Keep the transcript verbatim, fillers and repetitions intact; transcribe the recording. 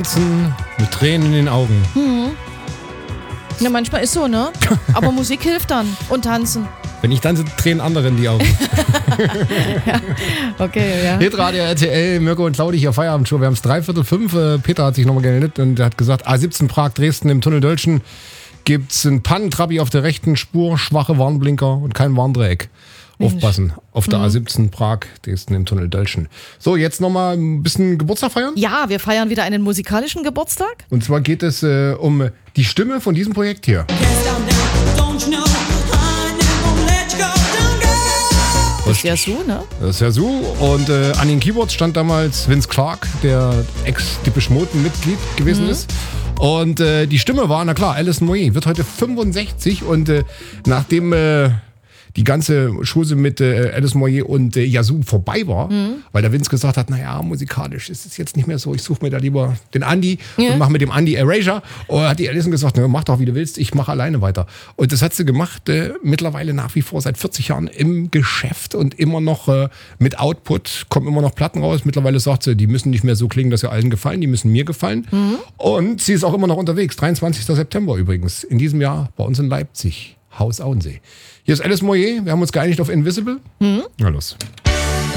tanzen mit Tränen in den Augen. Mhm. Ja, manchmal ist so, ne? Aber Musik hilft dann. Und tanzen. Wenn ich tanze, tränen andere in die Augen. Ja. Okay, ja. Hitradio R T L, Mirko und Claudi hier, Feierabendshow. Wir haben es dreiviertel fünf. Peter hat sich nochmal gemeldet und hat gesagt, A siebzehn Prag, Dresden im Tunnel Dölschen gibt es einen Pannentrabi auf der rechten Spur, schwache Warnblinker und kein Warndreieck. Mensch. Aufpassen. Auf der Mhm. A siebzehn Prag, Dresden im Tunnel Dölschen. So, jetzt nochmal ein bisschen Geburtstag feiern. Ja, wir feiern wieder einen musikalischen Geburtstag. Und zwar geht es äh, um die Stimme von diesem Projekt hier. Das ist ja so, ne? Das ist ja so. Und äh, an den Keyboards stand damals Vince Clarke, der Ex-Depeche Mode-Mitglied gewesen Mhm. ist. Und äh, die Stimme war, na klar, Alison Moyet, wird heute fünfundsechzig. Und äh, nachdem äh, die ganze Chose mit äh, Alison Moyet und äh, Yazoo vorbei war, mhm. weil der Vince gesagt hat, naja, musikalisch ist es jetzt nicht mehr so, ich suche mir da lieber den Andy ja. und mache mit dem Andy Erasure. Und hat die Alison gesagt, na, mach doch, wie du willst, ich mache alleine weiter. Und das hat sie gemacht, äh, mittlerweile nach wie vor seit vierzig Jahren im Geschäft und immer noch äh, mit Output, kommen immer noch Platten raus. Mittlerweile sagt sie, die müssen nicht mehr so klingen, dass sie allen gefallen, die müssen mir gefallen. Mhm. Und sie ist auch immer noch unterwegs, dreiundzwanzigster September übrigens, in diesem Jahr bei uns in Leipzig. Haus Auensee. Hier ist Alison Moyet. Wir haben uns geeinigt auf Invisible. Mhm. Na los.